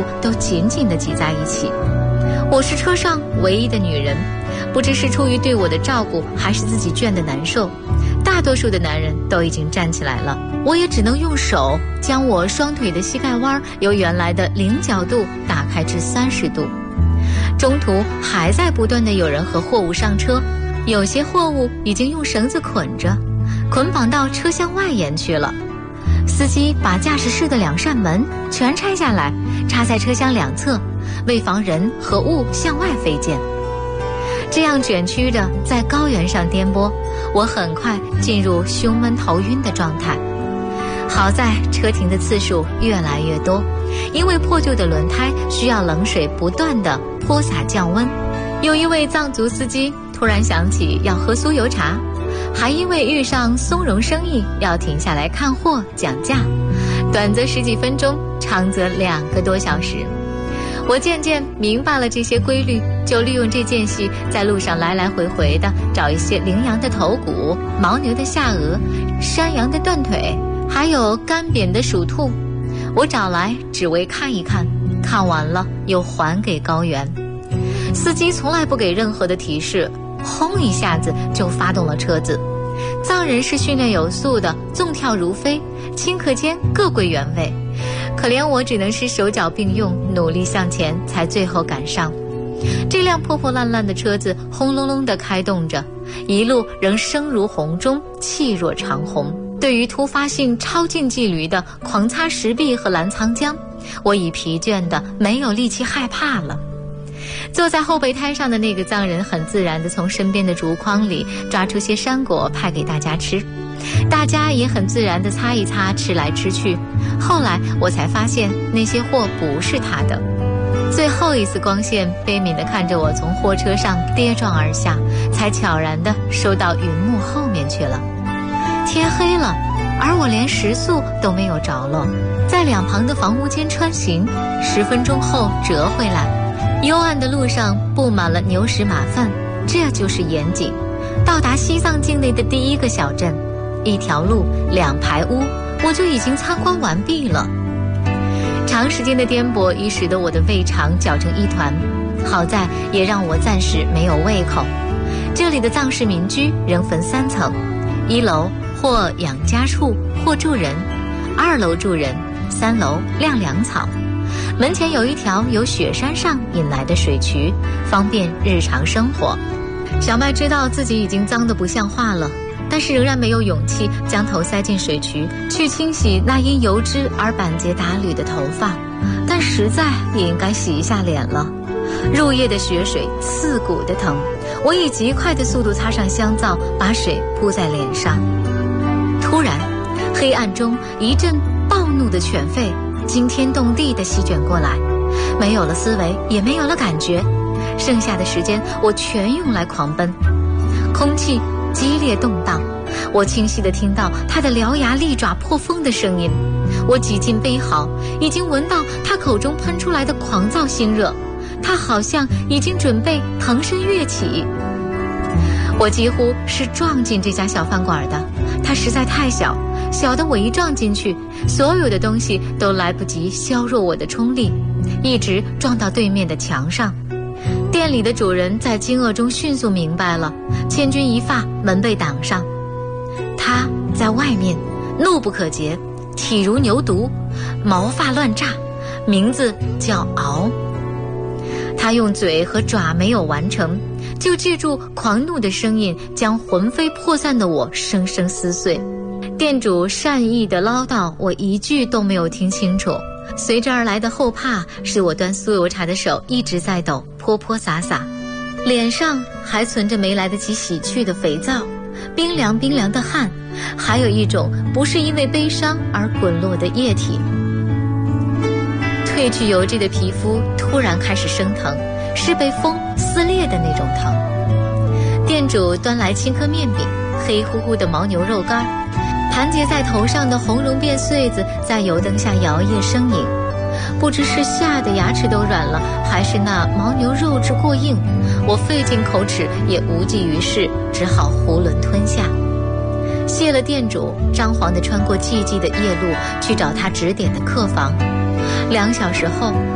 都紧紧地挤在一起。我是车上唯一的女人，不知是出于对我的照顾，还是自己倦得难受，大多数的男人都已经站起来了，我也只能用手将我双腿的膝盖弯由原来的0角度打开至30度。中途还在不断地有人和货物上车，有些货物已经用绳子捆绑到车厢外沿去了。司机把驾驶室的2扇门全拆下来，插在车厢两侧，为防人和物向外飞溅。这样卷曲着在高原上颠簸，我很快进入胸闷头晕的状态。好在车停的次数越来越多，因为破旧的轮胎需要冷水不断地泼洒降温。有一位藏族司机突然想起要喝酥油茶，还因为遇上松茸生意要停下来看货讲价，短则10几分钟，长则2个多小时。我渐渐明白了这些规律，就利用这间隙在路上来来回回的找一些羚羊的头骨、牦牛的下颚、山羊的断腿，还有干瘪的鼠兔。我找来只为看一看，看完了又还给高原。司机从来不给任何的提示，轰一下子就发动了车子。藏人是训练有素的，纵跳如飞，顷刻间各归原位。可怜我只能是手脚并用，努力向前，才最后赶上。这辆破破烂烂的车子轰隆隆地开动着，一路仍声如洪钟，气若长虹。对于突发性超近距离的狂擦石壁和澜沧江，我已疲倦的没有力气害怕了。坐在后备胎上的那个藏人很自然地从身边的竹筐里抓出些山果派给大家吃，大家也很自然地擦一擦，吃来吃去。后来我才发现那些货不是他的。最后一丝光线悲悯地看着我从货车上跌撞而下，才悄然地收到云幕后面去了。天黑了，而我连食宿都没有着落，在两旁的房屋间穿行，10分钟后折回来。幽暗的路上布满了牛屎马粪，这就是盐井。到达西藏境内的第一个小镇，一条路2排屋，我就已经参观完毕了。长时间的颠簸已使得我的胃肠搅成一团，好在也让我暂时没有胃口。这里的藏式民居仍分3层，1楼或养家处或住人，2楼住人，3楼晾粮草。门前有一条由雪山上引来的水渠，方便日常生活。小麦知道自己已经脏得不像话了，但是仍然没有勇气将头塞进水渠去清洗那因油脂而板结打缕的头发，但实在也应该洗一下脸了。入夜的雪水刺骨的疼，我以极快的速度擦上香皂，把水扑在脸上。突然黑暗中一阵暴怒的犬吠惊天动地地席卷过来，没有了思维，也没有了感觉，剩下的时间我全用来狂奔。空气激烈动荡，我清晰地听到他的獠牙利爪破风的声音。我挤进悲嚎，已经闻到他口中喷出来的狂躁腥热，他好像已经准备腾身跃起。我几乎是撞进这家小饭馆的，它实在太小，小的我一撞进去，所有的东西都来不及削弱我的冲力，一直撞到对面的墙上。店里的主人在惊愕中迅速明白了，千钧一发，门被挡上。他在外面怒不可遏，体如牛犊，毛发乱炸，名字叫敖。他用嘴和爪没有完成，就借助狂怒的声音将魂飞魄散的我生生撕碎。店主善意的唠叨我一句都没有听清楚，随之而来的后怕使我端酥油茶的手一直在抖，泼泼洒洒，脸上还存着没来得及洗去的肥皂，冰凉冰凉的汗，还有一种不是因为悲伤而滚落的液体。褪去油脂的皮肤突然开始生疼，是被风撕裂的那种疼。店主端来青稞面饼，黑乎乎的牦牛肉干，盘结在头上的红绒辫穗子在油灯下摇曳生影。不知是吓得牙齿都软了，还是那牦牛肉质过硬，我费尽口齿也无济于事，只好囫囵吞下。谢了店主，张皇地穿过寂寂的夜路去找他指点的客房。2小时后，